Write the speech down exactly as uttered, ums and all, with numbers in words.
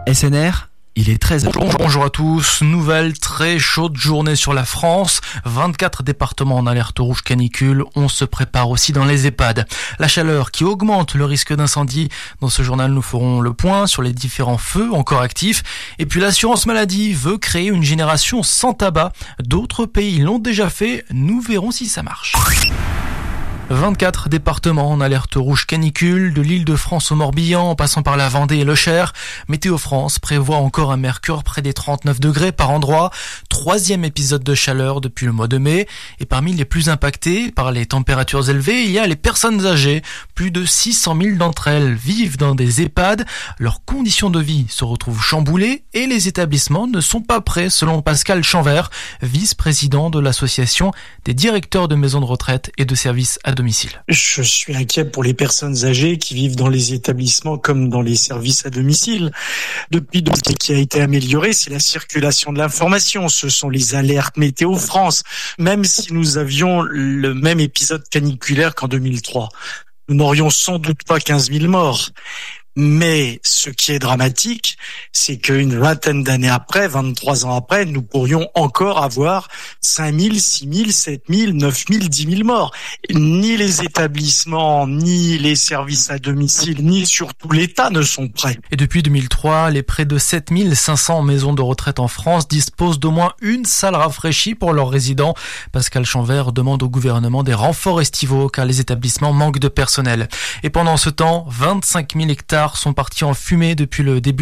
S N R, il est treize heures. Bonjour, bonjour à tous. Nouvelle très chaude journée sur la France. vingt-quatre départements en alerte rouge canicule. On se prépare aussi dans les EHPAD. La chaleur qui augmente le risque d'incendie. Dans ce journal, nous ferons le point sur les différents feux encore actifs. Et puis l'assurance maladie veut créer une génération sans tabac. D'autres pays l'ont déjà fait. Nous verrons si ça marche. vingt-quatre départements en alerte rouge canicule, de l'Île-de-France au Morbihan, en passant par la Vendée et le Cher. Météo France prévoit encore un mercure près des trente-neuf degrés par endroit. Troisième épisode de chaleur depuis le mois de mai. Et parmi les plus impactés par les températures élevées, il y a les personnes âgées. Plus de six cent mille d'entre elles vivent dans des EHPAD. Leurs conditions de vie se retrouvent chamboulées et les établissements ne sont pas prêts, selon Pascal Chanvert, vice-président de l'association des directeurs de maisons de retraite et de services à domicile. Je suis inquiet pour les personnes âgées qui vivent dans les établissements comme dans les services à domicile. Depuis, ce qui a été amélioré, c'est la circulation de l'information. Ce sont les alertes Météo France. Même si nous avions le même épisode caniculaire qu'en deux mille trois, nous n'aurions sans doute pas quinze mille morts. Mais ce qui est dramatique, c'est qu'une vingtaine d'années après, vingt-trois ans après, nous pourrions encore avoir cinq mille, six mille, sept mille, neuf mille, dix mille morts. Ni les établissements, ni les services à domicile, ni surtout l'État ne sont prêts. Et depuis deux mille trois, les près de sept mille cinq cents maisons de retraite en France disposent d'au moins une salle rafraîchie pour leurs résidents. Pascal Chanvert demande au gouvernement des renforts estivaux car les établissements manquent de personnel. Et pendant ce temps, vingt-cinq mille hectares sont partis en fumée depuis le début